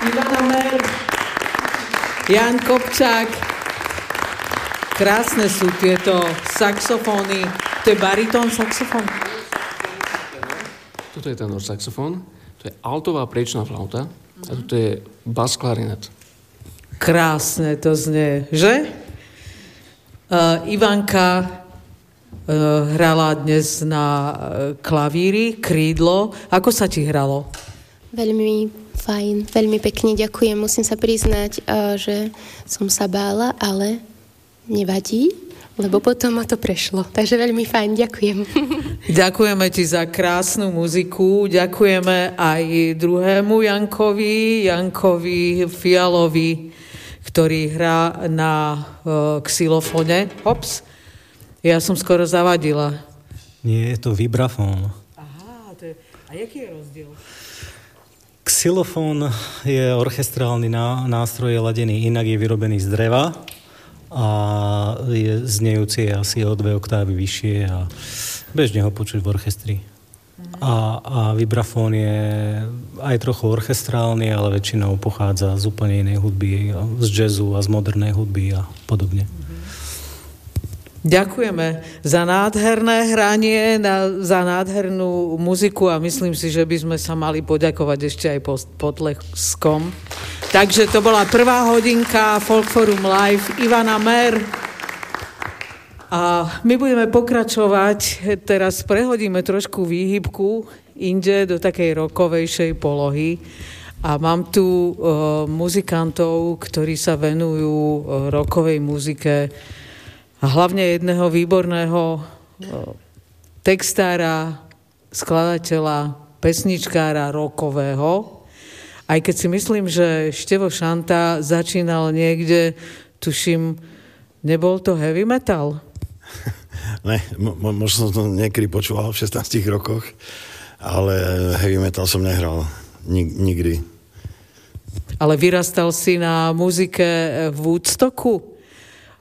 Ivana Mer, Jan Kopčák. Krásne sú tieto saxofóny. To je baritón saxofón? Toto je tenor saxofón, to je altová priečná flauta a toto je bas klarinet. Krásne to znie, že? Ivanka hrala dnes na klavíri, krídlo. Ako sa ti hralo? Veľmi fajn, veľmi pekne, ďakujem. Musím sa priznať, že som sa bála, ale nevadí, lebo potom ma to prešlo. Takže veľmi fajn, ďakujem. Ďakujeme ti za krásnu muziku, ďakujeme aj druhému Jankovi Fialovi, ktorý hrá na xylofone. Hops, ja som skoro zavadila. Nie, je to vibrafón. Aha, a jaký je rozdiel? Xylofón je orchestrálny nástroj, je ladený inak, je vyrobený z dreva a je znejúci asi o 2 oktávy vyššie a bežne ho počuť v orchestri. A vibrafón je aj trochu orchestrálny, ale väčšinou pochádza z úplne inej hudby, z jazzu a z modernej hudby a podobne. Ďakujeme za nádherné hranie, za nádhernú muziku a myslím si, že by sme sa mali poďakovať ešte aj potleskom. Takže to bola prvá hodinka Folk Forum Live, Ivana Mer. A my budeme pokračovať, teraz prehodíme trošku výhybku inde do takej rockovejšej polohy. A mám tu muzikantov, ktorí sa venujú rockovej muzike a hlavne jedného výborného textára, skladateľa, pesničkára rockového. Aj keď si myslím, že Števo Šanta začínal niekde, tuším, nebol to heavy metal? Ne, možno som to niekedy počúval v 16 rokoch, ale heavy metal som nehral nikdy. Ale vyrastal si na muzike v Woodstocku?